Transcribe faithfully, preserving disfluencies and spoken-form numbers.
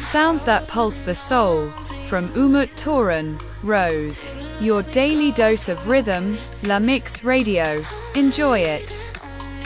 Sounds that pulse the soul. From Umut Toran, Rose. Your daily dose of rhythm, La Mix Radio. Enjoy it.